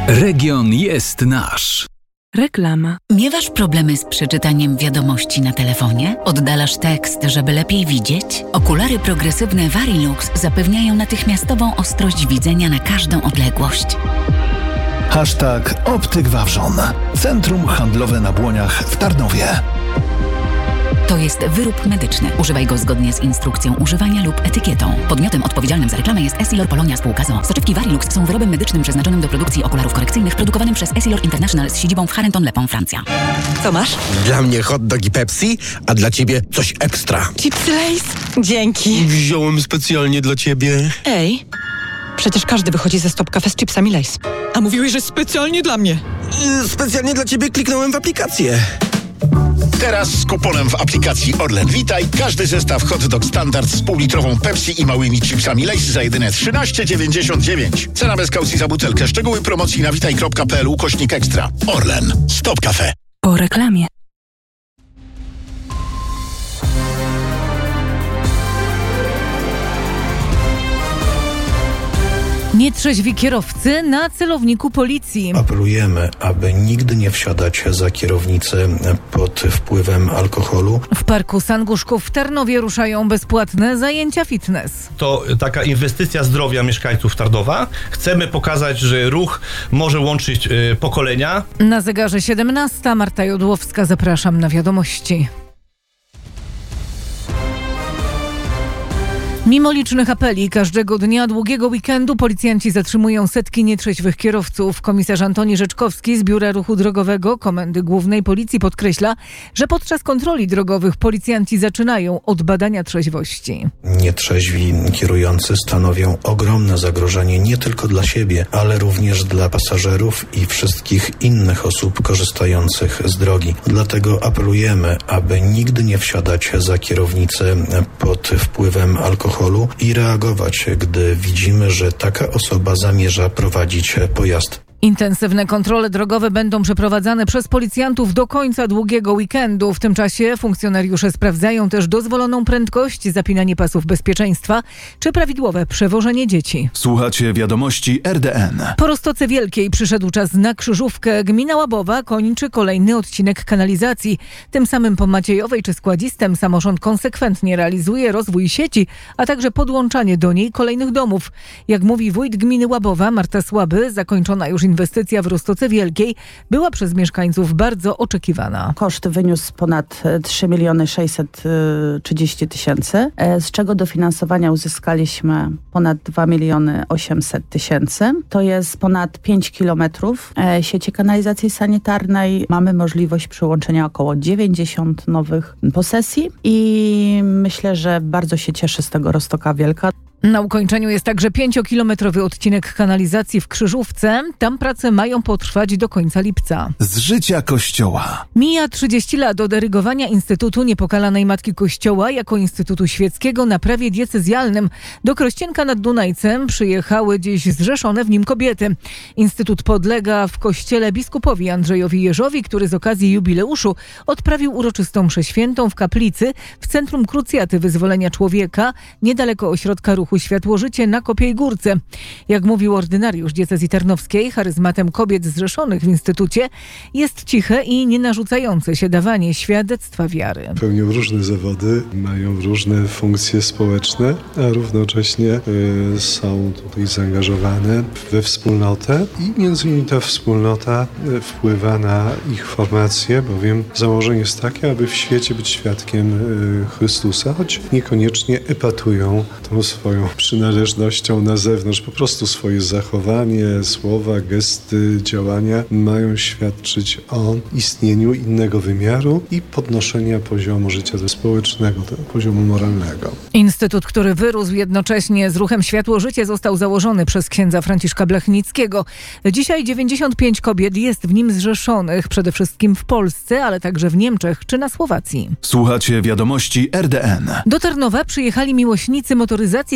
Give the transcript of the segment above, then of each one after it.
Region jest nasz. Reklama. Miewasz problemy z przeczytaniem wiadomości na telefonie? Oddalasz tekst, żeby lepiej widzieć? Okulary progresywne Varilux zapewniają natychmiastową ostrość widzenia na każdą odległość. #Optyk Wawrzon. Centrum handlowe na Błoniach w Tarnowie. To jest wyrób medyczny. Używaj go zgodnie z instrukcją używania lub etykietą. Podmiotem odpowiedzialnym za reklamę jest Essilor Polonia Spółka z o.o. Soczewki Varilux są wyrobem medycznym przeznaczonym do produkcji okularów korekcyjnych, produkowanym przez Essilor International z siedzibą w Charenton-le-Pont, Francja. Co masz? Dla mnie hot dog i Pepsi, a dla ciebie coś ekstra. Chipsy Lay's? Dzięki. Wziąłem specjalnie dla ciebie. Ej, przecież każdy wychodzi ze Stop Cafe z chipsami Lay's. A mówiłeś, że specjalnie dla mnie. Specjalnie dla ciebie kliknąłem w aplikację. Teraz z kuponem w aplikacji Orlen Witaj każdy zestaw hot dog standard z półlitrową Pepsi i małymi chipsami Lay's za jedyne 13,99. Cena bez kaucji za butelkę. Szczegóły promocji na witaj.pl/ekstra. Orlen. Stop Cafe. Po reklamie. Nietrzeźwi kierowcy na celowniku policji. Apelujemy, aby nigdy nie wsiadać za kierownicę pod wpływem alkoholu. W Parku Sanguszków w Tarnowie ruszają bezpłatne zajęcia fitness. To taka inwestycja zdrowia mieszkańców Tarnowa. Chcemy pokazać, że ruch może łączyć pokolenia. Na zegarze 17. Marta Jodłowska, zapraszam na wiadomości. Mimo licznych apeli, każdego dnia długiego weekendu policjanci zatrzymują setki nietrzeźwych kierowców. Komisarz Antoni Rzeczkowski z Biura Ruchu Drogowego Komendy Głównej Policji podkreśla, że podczas kontroli drogowych policjanci zaczynają od badania trzeźwości. Nietrzeźwi kierujący stanowią ogromne zagrożenie nie tylko dla siebie, ale również dla pasażerów i wszystkich innych osób korzystających z drogi. Dlatego apelujemy, aby nigdy nie wsiadać za kierownicę pod wpływem alkoholu i reagować, gdy widzimy, że taka osoba zamierza prowadzić pojazd. Intensywne kontrole drogowe będą przeprowadzane przez policjantów do końca długiego weekendu. W tym czasie funkcjonariusze sprawdzają też dozwoloną prędkość, zapinanie pasów bezpieczeństwa czy prawidłowe przewożenie dzieci. Słuchacie wiadomości RDN. Po Roztoce Wielkiej przyszedł czas na Krzyżówkę. Gmina Łabowa kończy kolejny odcinek kanalizacji. Tym samym po Maciejowej czy Składzistem samorząd konsekwentnie realizuje rozwój sieci, a także podłączanie do niej kolejnych domów. Jak mówi wójt gminy Łabowa Marta Słaby, zakończona już inwestycja w Roztoce Wielkiej była przez mieszkańców bardzo oczekiwana. Koszt wyniósł ponad 3 630 000, z czego dofinansowania uzyskaliśmy ponad 2 800 000. To jest ponad 5 kilometrów sieci kanalizacji sanitarnej. Mamy możliwość przyłączenia około 90 nowych posesji i myślę, że bardzo się cieszę z tego Roztoka Wielka. Na ukończeniu jest także 5-kilometrowy odcinek kanalizacji w Krzyżówce. Tam prace mają potrwać do końca lipca. Z życia Kościoła. Mija 30 lat od erygowania Instytutu Niepokalanej Matki Kościoła jako Instytutu Świeckiego na prawie diecezjalnym. Do Krościenka nad Dunajcem przyjechały dziś zrzeszone w nim kobiety. Instytut podlega w kościele biskupowi Andrzejowi Jerzowi, który z okazji jubileuszu odprawił uroczystą mszę świętą w kaplicy w Centrum Krucjaty Wyzwolenia Człowieka, niedaleko ośrodka ruchu Światło-Życie na Kopiej Górce. Jak mówił ordynariusz diecezji tarnowskiej, charyzmatem kobiet zrzeszonych w Instytucie jest ciche i nienarzucające się dawanie świadectwa wiary. Pełnią różne zawody, mają różne funkcje społeczne, a równocześnie są tutaj zaangażowane we wspólnotę i między innymi ta wspólnota wpływa na ich formację, bowiem założenie jest takie, aby w świecie być świadkiem Chrystusa, choć niekoniecznie epatują tą swoją przynależnością na zewnątrz. Po prostu swoje zachowanie, słowa, gesty, działania mają świadczyć o istnieniu innego wymiaru i podnoszenia poziomu życia społecznego, poziomu moralnego. Instytut, który wyrósł jednocześnie z ruchem Światło-Życie, został założony przez księdza Franciszka Blachnickiego. Dzisiaj 95 kobiet jest w nim zrzeszonych, przede wszystkim w Polsce, ale także w Niemczech czy na Słowacji. Słuchacie wiadomości RDN. Do Tarnowa przyjechali miłośnicy motoryzacji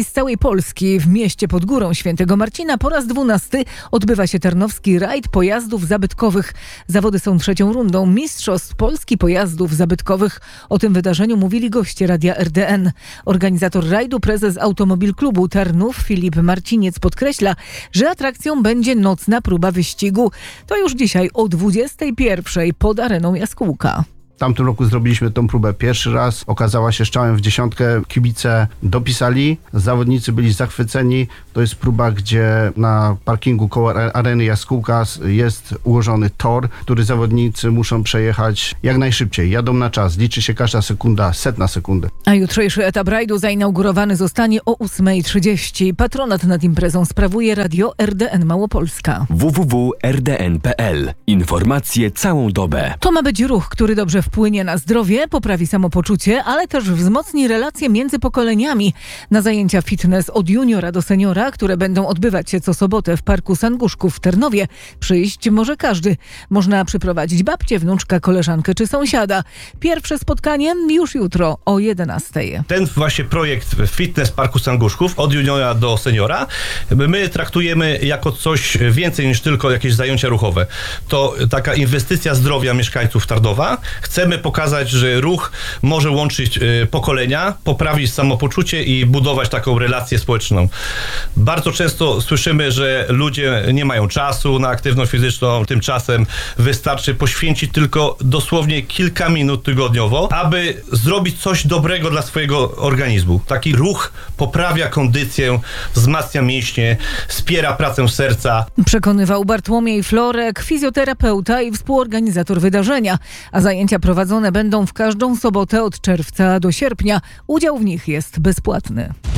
z całej Polski. W mieście pod Górą Świętego Marcina po raz 12 odbywa się tarnowski rajd pojazdów zabytkowych. Zawody są trzecią rundą Mistrzostw Polski Pojazdów Zabytkowych. O tym wydarzeniu mówili goście Radia RDN. Organizator rajdu, prezes Automobil Klubu Tarnów Filip Marciniec podkreśla, że atrakcją będzie nocna próba wyścigu. To już dzisiaj o 21:00 pod Areną Jaskółka. W tamtym roku zrobiliśmy tą próbę pierwszy raz. Okazała się strzałem w dziesiątkę. Kibice dopisali. Zawodnicy byli zachwyceni. To jest próba, gdzie na parkingu koło Areny Jaskółka jest ułożony tor, który zawodnicy muszą przejechać jak najszybciej. Jadą na czas. Liczy się każda sekunda, setna sekundy. A jutrzejszy etap rajdu zainaugurowany zostanie o 8:30. Patronat nad imprezą sprawuje Radio RDN Małopolska. www.rdn.pl. Informacje całą dobę. To ma być ruch, który dobrze wpłynie na zdrowie, poprawi samopoczucie, ale też wzmocni relacje między pokoleniami. Na zajęcia fitness od juniora do seniora, które będą odbywać się co sobotę w Parku Sanguszków w Tarnowie, przyjść może każdy. Można przyprowadzić babcię, wnuczka, koleżankę czy sąsiada. Pierwsze spotkanie już jutro o 11:00. Ten właśnie projekt Fitness Parku Sanguszków od juniora do seniora my traktujemy jako coś więcej niż tylko jakieś zajęcia ruchowe. To taka inwestycja zdrowia mieszkańców Tarnowa. Chcemy pokazać, że ruch może łączyć pokolenia, poprawić samopoczucie i budować taką relację społeczną. Bardzo często słyszymy, że ludzie nie mają czasu na aktywność fizyczną, tymczasem wystarczy poświęcić tylko dosłownie kilka minut tygodniowo, aby zrobić coś dobrego dla swojego organizmu. Taki ruch poprawia kondycję, wzmacnia mięśnie, wspiera pracę serca. Przekonywał Bartłomiej Florek, fizjoterapeuta i współorganizator wydarzenia, a zajęcia prowadzone będą w każdą sobotę od czerwca do sierpnia. Udział w nich jest bezpłatny.